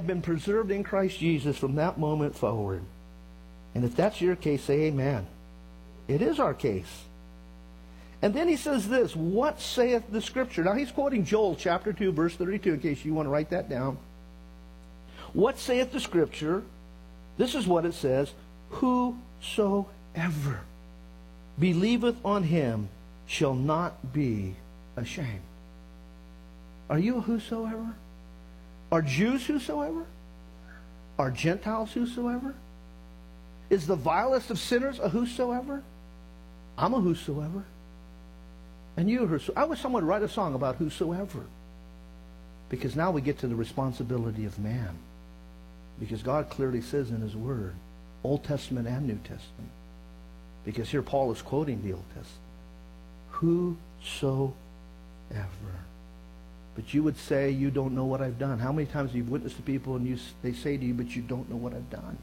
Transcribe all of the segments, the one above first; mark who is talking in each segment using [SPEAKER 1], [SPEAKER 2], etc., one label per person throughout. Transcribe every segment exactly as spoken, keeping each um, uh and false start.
[SPEAKER 1] have been preserved in Christ Jesus from that moment forward. And if that's your case, say amen. It is our case. And then he says this, what saith the Scripture? Now he's quoting Joel chapter two, verse thirty-two, in case you want to write that down. What saith the Scripture? This is what it says. Whosoever believeth on him shall not be ashamed. Are you a whosoever? Are Jews whosoever? Are Gentiles whosoever? Is the vilest of sinners a whosoever? I'm a whosoever. And you are whosoever. I wish someone would write a song about whosoever. Because now we get to the responsibility of man. Because God clearly says in His Word, Old Testament and New Testament. Because here Paul is quoting the Old Testament. Whosoever. But you would say, you don't know what I've done. How many times have you witnessed to people and you, they say to you, but you don't know what I've done?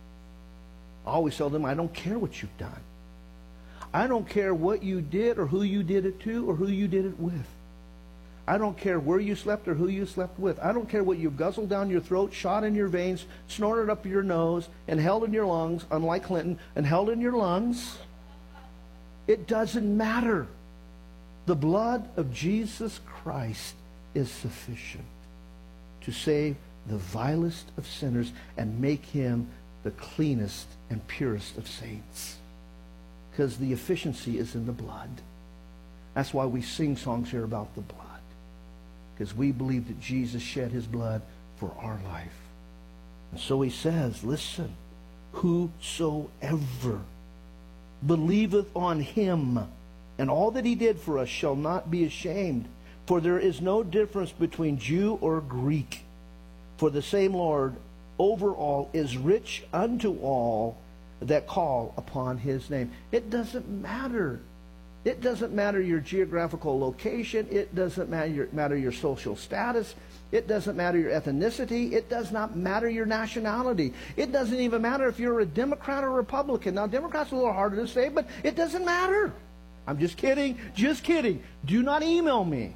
[SPEAKER 1] I always tell them, I don't care what you've done. I don't care what you did or who you did it to or who you did it with. I don't care where you slept or who you slept with. I don't care what you guzzled down your throat, shot in your veins, snorted up your nose, and held in your lungs, unlike Clinton, and held in your lungs. It doesn't matter. The blood of Jesus Christ is sufficient to save the vilest of sinners and make him the cleanest and purest of saints. Because the efficiency is in the blood. That's why we sing songs here about the blood. Because we believe that Jesus shed his blood for our life. And so he says, listen, whosoever believeth on him and all that he did for us shall not be ashamed. For there is no difference between Jew or Greek. For the same Lord over all is rich unto all that call upon his name. It doesn't matter. It doesn't matter your geographical location. It doesn't matter your, matter your social status. It doesn't matter your ethnicity. It does not matter your nationality. It doesn't even matter if you're a Democrat or Republican. Now, Democrats are a little harder to say, but it doesn't matter. I'm just kidding. Just kidding. Do not email me.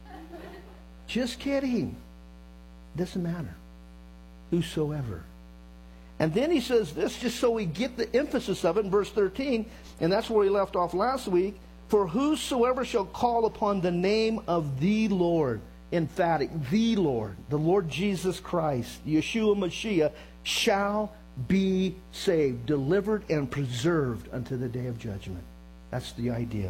[SPEAKER 1] Just kidding. Doesn't matter. Whosoever. And then he says this, just so we get the emphasis of it in verse thirteen, and that's where we left off last week. For whosoever shall call upon the name of the Lord, emphatic, the Lord, the Lord Jesus Christ, Yeshua Mashiach, shall be saved, delivered, and preserved unto the day of judgment. That's the idea.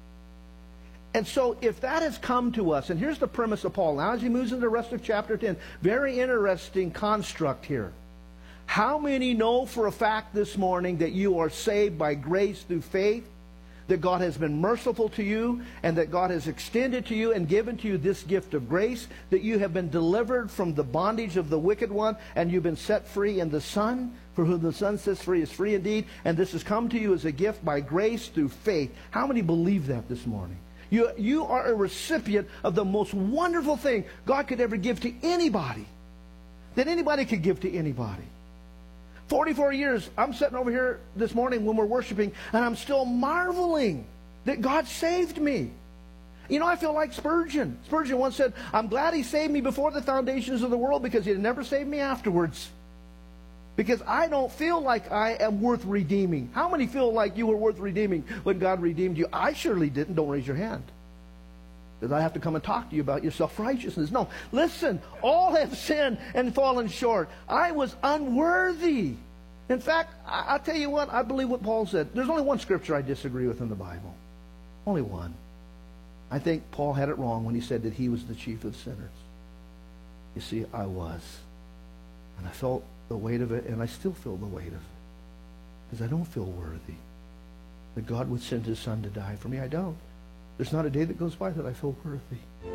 [SPEAKER 1] And so if that has come to us, and here's the premise of Paul. Now as he moves into the rest of chapter ten, very interesting construct here. How many know for a fact this morning that you are saved by grace through faith? That God has been merciful to you, and that God has extended to you and given to you this gift of grace, that you have been delivered from the bondage of the wicked one, and you've been set free in the Son. For whom the Son sets free is free indeed. And this has come to you as a gift by grace through faith. How many believe that this morning? You, you are a recipient of the most wonderful thing God could ever give to anybody. That anybody could give to anybody. forty-four years, I'm sitting over here this morning when we're worshiping, and I'm still marveling that God saved me. You know, I feel like Spurgeon. Spurgeon once said, I'm glad he saved me before the foundations of the world because he'd never saved me afterwards. Because I don't feel like I am worth redeeming. How many feel like you were worth redeeming when God redeemed you? I surely didn't. Don't raise your hand. Because I have to come and talk to you about your self-righteousness. No, listen, all have sinned and fallen short. I was unworthy. In fact, I, I'll tell you what, I believe what Paul said. There's only one scripture I disagree with in the Bible. Only one. I think Paul had it wrong when he said that he was the chief of sinners. You see, I was. And I felt the weight of it, and I still feel the weight of it. Because I don't feel worthy. That God would send his Son to die for me. I don't. There's not a day that goes by that I feel worthy.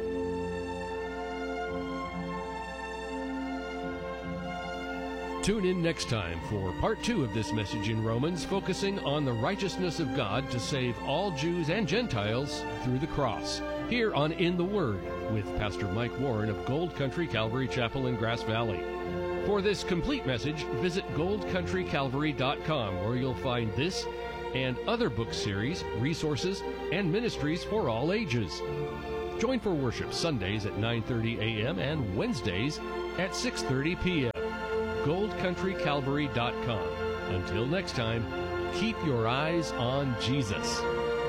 [SPEAKER 2] Tune in next time for part two of this message in Romans, focusing on the righteousness of God to save all Jews and Gentiles through the cross, here on In the Word with Pastor Mike Warren of Gold Country Calvary Chapel in Grass Valley. For this complete message, visit gold country calvary dot com, where you'll find this and other book series, resources, and ministries for all ages. Join for worship Sundays at nine thirty a m and Wednesdays at six thirty p m gold country calvary dot com. Until next time, keep your eyes on Jesus.